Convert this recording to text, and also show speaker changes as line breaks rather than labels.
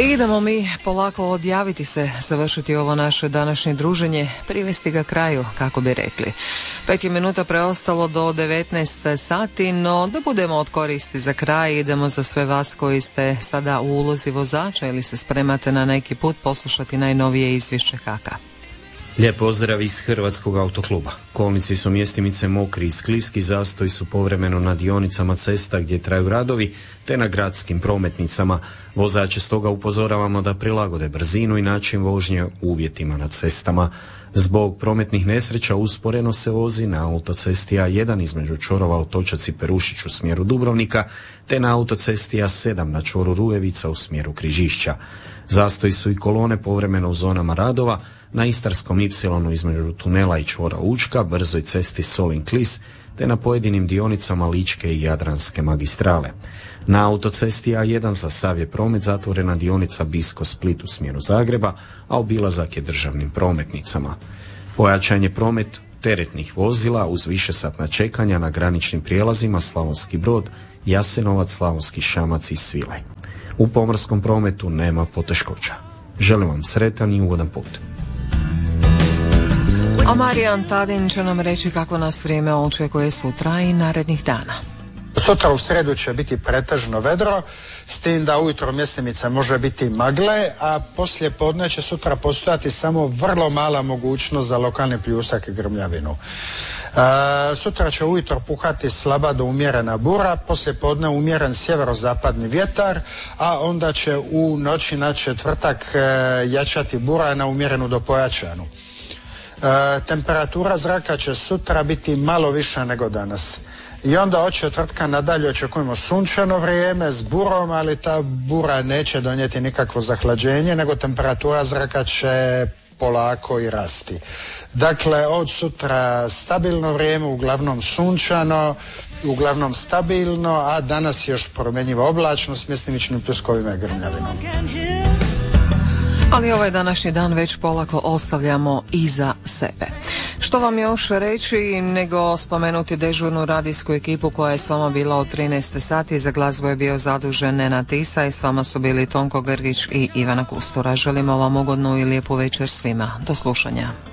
Idemo mi polako odjaviti se, završiti ovo naše današnje druženje, privesti ga kraju, kako bi rekli. 5 minuta preostalo do 19 sati, no da budemo od koristi za kraj, idemo za sve vas koji ste sada u ulozi vozača ili se spremate na neki put poslušati najnovije izvješće HAK-a.
Lijep pozdrav iz Hrvatskog autokluba. Kolnici su mjestimice mokri i skliski, zastoji su povremeno na dionicama cesta gdje traju radovi, te na gradskim prometnicama. Vozače stoga upozoravamo da prilagode brzinu i način vožnje uvjetima na cestama. Zbog prometnih nesreća usporeno se vozi na autocesti A1 između čvorova Otočac i Perušić u smjeru Dubrovnika, te na autocesti A7 na čvoru Rujevica u smjeru Križišća. Zastoji su i kolone povremeno u zonama radova, na Istarskom Y između tunela i čvora Učka, brzoj cesti Solin-Klis, te na pojedinim dionicama Ličke i Jadranske magistrale. Na autocesti A1 za sav je promet zatvorena dionica Bisko-Split u smjeru Zagreba, a obilazak je državnim prometnicama. Pojačan je promet teretnih vozila uz višesatna čekanja na graničnim prijelazima Slavonski Brod, Jasenovac, Slavonski Šamac i Svilaj. U pomorskom prometu nema poteškoća. Želim vam sretan i ugodan put. A Marijan Tadin će nam reći kako nas vrijeme očekuje sutra i narednih dana.
Sutra u sredu će biti pretežno vedro, s tim da ujutro mjestimice može biti magle, a poslije podne će sutra postojati samo vrlo mala mogućnost za lokalni pljusak i grmljavinu. Sutra će ujutro puhati slaba do umjerena bura, poslije podne umjeren sjeverozapadni vjetar, a onda će u noći na četvrtak jačati bura na umjerenu do pojačanu. Temperatura zraka će sutra biti malo viša nego danas. I onda od četvrtka nadalje očekujemo sunčano vrijeme s burom, ali ta bura neće donijeti nikakvo zahlađenje, nego temperatura zraka će polako i rasti. Dakle, od sutra stabilno vrijeme, uglavnom sunčano, uglavnom stabilno, a danas još promjenjiva oblačnost s mjestimičnim pljuskovima i grmljavinom.
Ali ovaj današnji dan već polako ostavljamo iza sebe. Što vam još reći nego spomenuti dežurnu radijsku ekipu koja je s vama bila od 13 sati. Za glazbu je bio zadužen Nenad Tisa i s vama su bili Tonko Grgić i Ivana Kustura. Želimo vam ugodnu i lijepu večer svima. Do slušanja.